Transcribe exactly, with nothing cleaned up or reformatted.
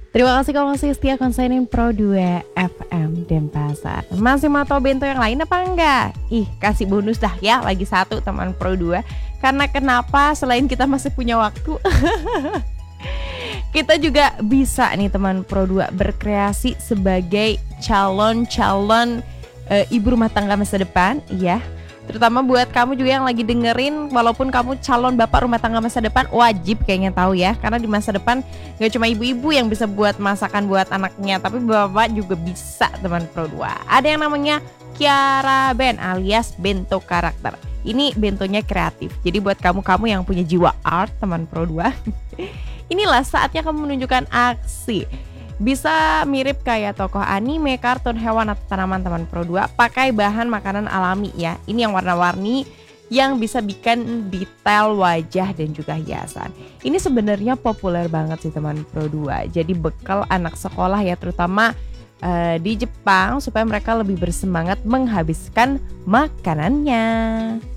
Terima kasih kamu masih setia konsenin Pro dua F M Denpasar. Masih mau tahu bento yang lain apa enggak? Ih, kasih bonus dah ya, lagi satu teman Pro dua. Karena kenapa selain kita masih punya waktu, kita juga bisa nih teman Pro dua berkreasi sebagai calon-calon e, ibu rumah tangga masa depan ya. Terutama buat kamu juga yang lagi dengerin, walaupun kamu calon bapak rumah tangga masa depan, wajib kayaknya tahu ya. Karena di masa depan gak cuma ibu-ibu yang bisa buat masakan buat anaknya, tapi bapak juga bisa teman Pro dua. Ada yang namanya Kiara Ben alias bento karakter. Ini bentonya kreatif, jadi buat kamu-kamu yang punya jiwa art teman Pro dua, inilah saatnya kamu menunjukkan aksi. Bisa mirip kayak tokoh anime, kartun, hewan, atau tanaman teman Pro dua. Pakai bahan makanan alami ya. Ini yang warna-warni yang bisa bikin detail wajah dan juga hiasan. Ini sebenarnya populer banget sih teman Pro dua. Jadi bekal anak sekolah ya, terutama uh, di Jepang, supaya mereka lebih bersemangat menghabiskan makanannya.